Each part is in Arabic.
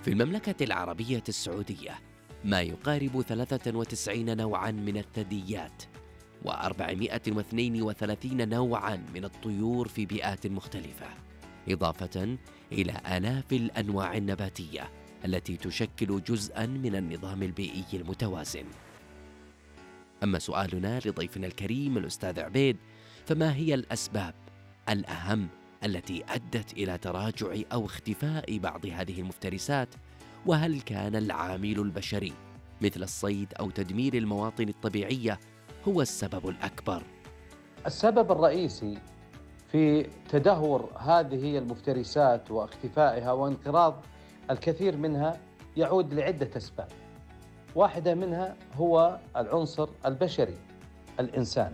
في المملكة العربية السعودية ما يقارب 93 نوعاً من الثدييات و432 نوعاً من الطيور في بيئات مختلفة، إضافة إلى آلاف الأنواع النباتية التي تشكل جزءاً من النظام البيئي المتوازن. أما سؤالنا لضيفنا الكريم الأستاذ عبيد، فما هي الأسباب الأهم التي أدت إلى تراجع أو اختفاء بعض هذه المفترسات؟ وهل كان العامل البشري مثل الصيد أو تدمير المواطن الطبيعية هو السبب الأكبر؟ السبب الرئيسي في تدهور هذه المفترسات واختفائها وانقراض الكثير منها يعود لعدة أسباب. واحدة منها هو العنصر البشري، الإنسان.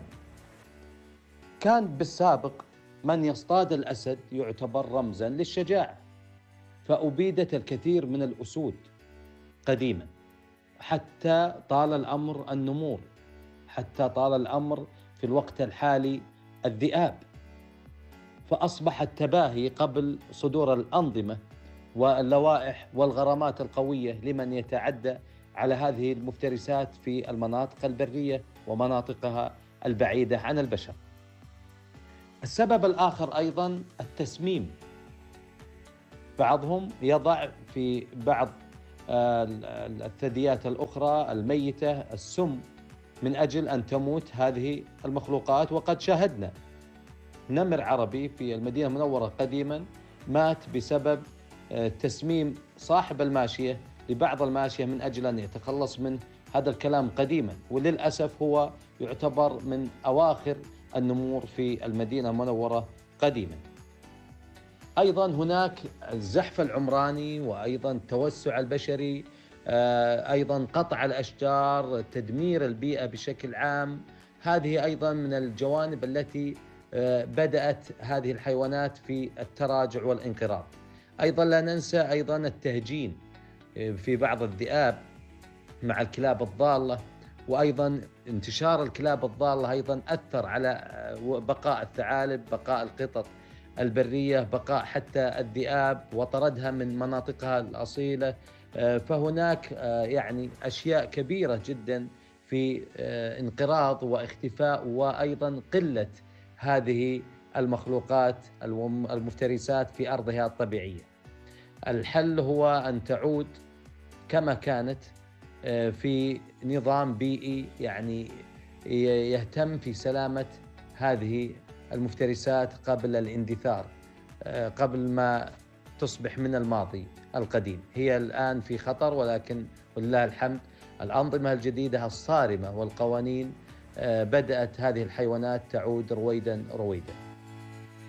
كان بالسابق من يصطاد الأسد يعتبر رمزاً للشجاعة، فأبيدت الكثير من الأسود قديماً، حتى طال الأمر النمور، حتى طال الأمر في الوقت الحالي الذئاب، فأصبح التباهي قبل صدور الأنظمة واللوائح والغرامات القوية لمن يتعدى على هذه المفترسات في المناطق البرية ومناطقها البعيدة عن البشر. السبب الآخر أيضاً التسميم. بعضهم يضع في بعض الثدييات الأخرى الميتة السم من أجل أن تموت هذه المخلوقات، وقد شاهدنا نمر عربي في المدينة المنورة قديما مات بسبب تسميم صاحب الماشية لبعض الماشية من أجل أن يتخلص من هذا الكلام قديما، وللأسف هو يعتبر من أواخر النمور في المدينة المنورة قديما. أيضا هناك الزحف العمراني، وأيضا التوسع البشري، أيضا قطع الأشجار، تدمير البيئة بشكل عام. هذه أيضا من الجوانب التي بدأت هذه الحيوانات في التراجع والانقراض. أيضا لا ننسى أيضا التهجين في بعض الذئاب مع الكلاب الضالة، وأيضا انتشار الكلاب الضالة أيضا أثر على بقاء الثعالب، بقاء القطط البرية، بقاء حتى الذئاب وطردها من مناطقها الأصيلة. فهناك يعني أشياء كبيرة جدا في انقراض واختفاء وأيضا قلة هذه المخلوقات المفترسات في أرضها الطبيعية. الحل هو أن تعود كما كانت في نظام بيئي يعني يهتم في سلامة هذه المفترسات قبل الاندثار، قبل ما تصبح من الماضي القديم. هي الآن في خطر، ولكن ولله الحمد الأنظمة الجديدة الصارمة والقوانين بدأت هذه الحيوانات تعود رويدا رويدا.